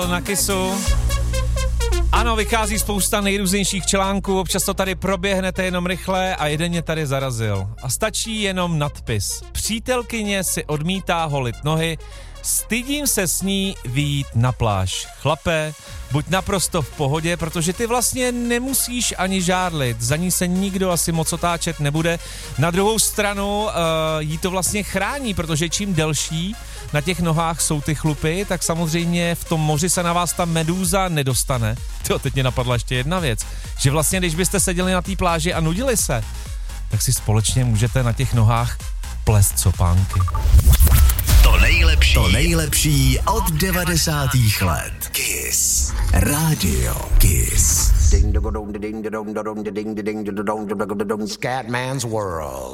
Na Kissu. Ano, vychází spousta nejrůznějších článků, občas to tady proběhnete jenom rychle a jeden mě tady zarazil. A stačí jenom nadpis. Přítelkyně si odmítá holit nohy, stydím se s ní vyjít na pláž. Chlape, buď naprosto v pohodě, protože ty vlastně nemusíš ani žádlit, za ní se nikdo asi moc otáčet nebude. Na druhou stranu jí to vlastně chrání, protože čím delší na těch nohách jsou ty chlupy, tak samozřejmě v tom moři se na vás ta medúza nedostane. Teď mě napadla ještě jedna věc, že vlastně když byste seděli na té pláži a nudili se, tak si společně můžete na těch nohách plést copánky. To nejlepší od 90. let. Kiss. Radio Kiss. Scatman's World.